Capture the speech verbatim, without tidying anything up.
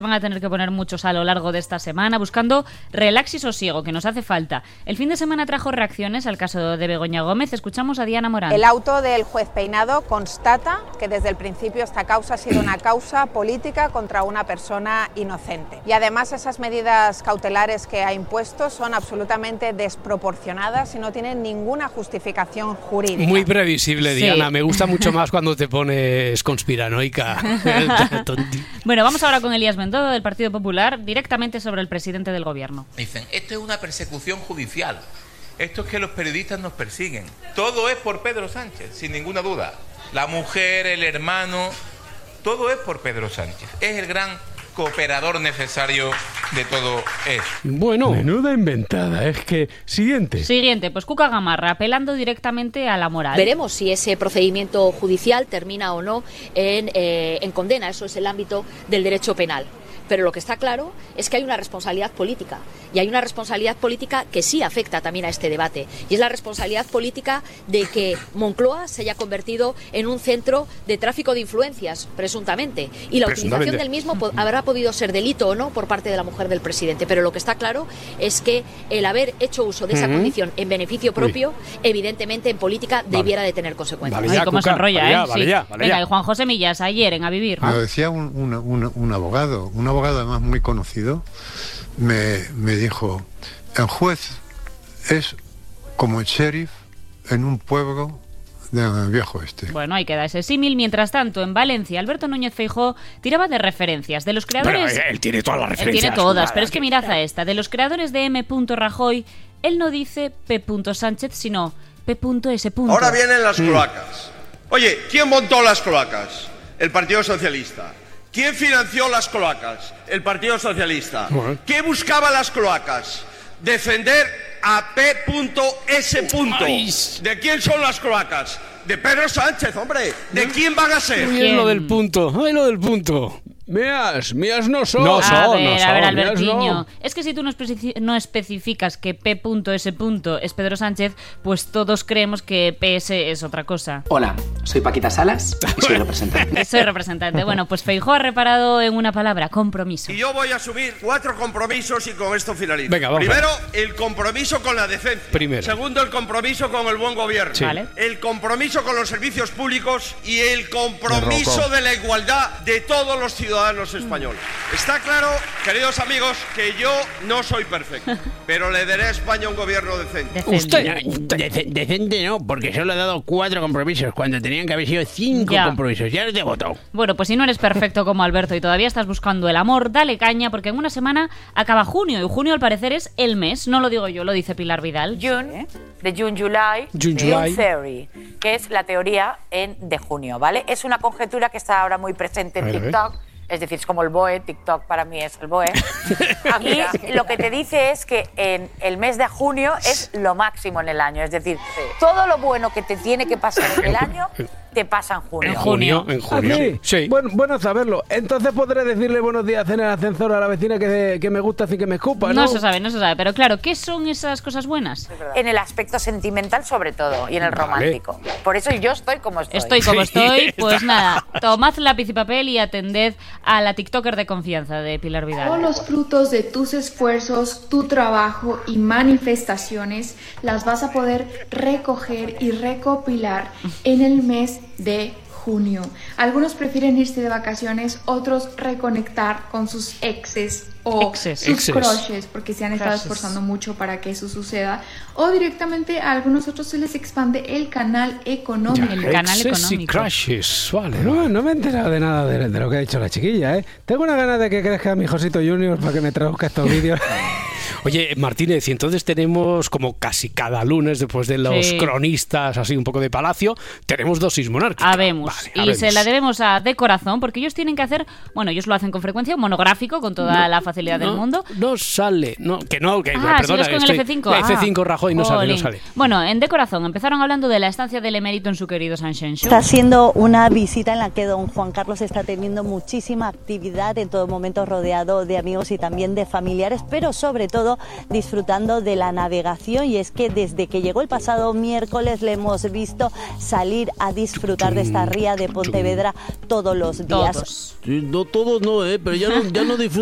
Van a tener que poner muchos a lo largo de esta semana, buscando relax y sosiego, que nos hace falta. El fin de semana trajo reacciones al caso de Begoña Gómez. Escuchamos a Diana Morán. El auto del juez Peinado constata que desde el principio esta causa ha sido una causa política contra una persona inocente. Y además esas medidas cautelares que ha impuesto son absolutamente desproporcionadas y no tienen ninguna justificación jurídica. Muy previsible, Sí. Diana. Me gusta mucho más cuando te pones conspiranoica. Bueno, vamos ahora con Elías Bendodo, del Partido Popular, directamente sobre el presidente del gobierno. Dicen, esto es una persecución judicial. Esto es que los periodistas nos persiguen. Todo es por Pedro Sánchez, sin ninguna duda. La mujer, el hermano, todo es por Pedro Sánchez. Es el gran cooperador necesario de todo eso. Bueno, menuda inventada. Es que, siguiente. Siguiente, pues Cuca Gamarra, apelando directamente a la moral. Veremos si ese procedimiento judicial termina o no en, eh, en condena. Eso es el ámbito del derecho penal. Pero lo que está claro es que hay una responsabilidad política, y hay una responsabilidad política que sí afecta también a este debate, y es la responsabilidad política de que Moncloa se haya convertido en un centro de tráfico de influencias, presuntamente, y la utilización del mismo po- habrá podido ser delito o no por parte de la mujer del presidente, pero lo que está claro es que el haber hecho uso de esa uh-huh. condición en beneficio propio, Uy. evidentemente en política vale. debiera de tener consecuencias. Vale, Ay, cómo se enrolla, vale ¿eh? ya, vale sí. ya, vale Venga, ya. y Juan José Millas, ayer en A Vivir. Me lo decía un, un, un, un abogado, un abogado además muy conocido, me, me dijo, el juez es como el sheriff en un pueblo del viejo oeste. Bueno, ahí queda ese símil. Mientras tanto, en Valencia, Alberto Núñez Feijóo tiraba de referencias. De los creadores... Pero él tiene todas las referencias. Él tiene todas, pero es que mirad a esta. De los creadores de M. Rajoy, él no dice P. Sánchez, sino P. S. Ahora vienen las cloacas. Oye, ¿quién montó las cloacas? El Partido Socialista. ¿Quién financió las cloacas? El Partido Socialista. Bueno. ¿Qué buscaba las cloacas? Defender a P. S. Ay. ¿De quién son las cloacas? De Pedro Sánchez, hombre. ¿De quién van a ser? Ay, lo del punto. Ay, lo del punto. Mías, mías no son. No son, a ver, no son. A ver, Albertiño. No. Es que si tú no, especific- no especificas que P. S. es Pedro Sánchez, pues todos creemos que P S es otra cosa. Hola, soy Paquita Salas y soy representante. Soy representante. Bueno, pues Feijóo ha reparado en una palabra, compromiso. Y yo voy a asumir cuatro compromisos y con esto finalizo. Venga, vamos. Primero, el compromiso con la decencia. Primero. Segundo, el compromiso con el buen gobierno. Sí. Vale. El compromiso con los servicios públicos y el compromiso de la igualdad de todos los ciudadanos españoles. Está claro, queridos amigos, que yo no soy perfecto, pero le daré a España un gobierno decente. Decente. Usted, usted. Dece- decente no, porque solo he dado cuatro compromisos cuando tenían que haber sido cinco Ya. compromisos. Ya los he votado. Bueno, pues si no eres perfecto como Alberto y todavía estás buscando el amor, dale caña, porque en una semana acaba junio, y junio al parecer es el mes, no lo digo yo, lo dice Pilar Vidal. June, de June-July, June, July. Theory, que es la teoría en, de junio, ¿vale? Es una conjetura que está ahora muy presente en A ver. TikTok. Es decir, es como el B O E, TikTok para mí es el B O E. Y lo que te dice es que en el mes de junio es lo máximo en el año. Es decir, todo lo bueno que te tiene que pasar en el año te pasa en junio. En junio. En junio. ¿Ah, sí? Sí. Bueno, bueno saberlo. Entonces podré decirle buenos días en el ascensor a la vecina que, que me gusta sin que me escupa, ¿no? No se sabe, no se sabe, pero claro, ¿qué son esas cosas buenas? En el aspecto sentimental sobre todo y en el Vale. romántico. Por eso yo estoy como estoy. Estoy como Sí, estoy, pues está. nada, tomad lápiz y papel y atended a la TikToker de confianza de Pilar Todos Vidal. los frutos de tus esfuerzos, tu trabajo y manifestaciones las vas a poder recoger y recopilar en el mes de junio. Algunos prefieren irse de vacaciones, otros reconectar con sus exes o Exes. sus Exes. crushes, porque se han estado Crushes. esforzando mucho para que eso suceda, o directamente a algunos otros se les expande el canal económico. El canal Exes y económico. crashes, vale. No, no me he enterado de nada de, de lo que ha dicho la chiquilla, ¿eh? Tengo una ganas de que crezca mi Josito Junior para que me traduzca estos vídeos. Oye, Martínez, y entonces tenemos como casi cada lunes, después de los Sí. cronistas así un poco de palacio, tenemos dosis monárquica. Habemos. Vale, y habemos. se la debemos a De Corazón, porque ellos tienen que hacer, bueno, ellos lo hacen con frecuencia, un monográfico con toda No, la facilidad del no, mundo. No sale, no, que no, que Ah, perdona, ¿sigues con estoy- el F cinco? F cinco Rajoy no sale, no Jolín. sale. Bueno, en De Corazón empezaron hablando de la estancia del emérito en su querido Sanxenxo. Está siendo una visita en la que don Juan Carlos está teniendo muchísima actividad, en todo momento rodeado de amigos y también de familiares, pero sobre todo todo disfrutando de la navegación, y es que desde que llegó el pasado miércoles le hemos visto salir a disfrutar de esta ría de Pontevedra todos los días. Todos. Sí, no todos no, ¿eh? Pero ya no, ya no disfruto